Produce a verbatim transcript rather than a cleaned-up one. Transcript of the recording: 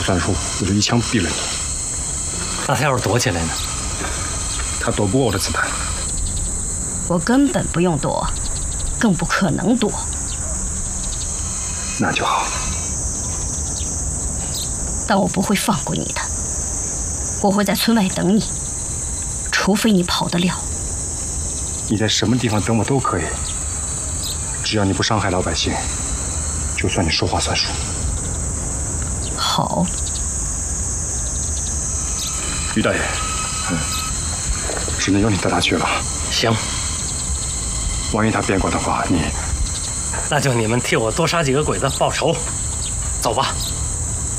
算数，我就一枪毙了你。 那他要是躲起来呢？ 他躲不过我的子弹。 我根本不用躲，更不可能躲。 那就好。 但我不会放过你的，我会在村外等你，除非你跑得了。 你在什么地方等我都可以，只要你不伤害老百姓，就算你说话算数。 好。 于大爷，嗯，只能由你带他去了。 行。 万一他变卦的话，你…… 那就你们替我多杀几个鬼子报仇。走吧。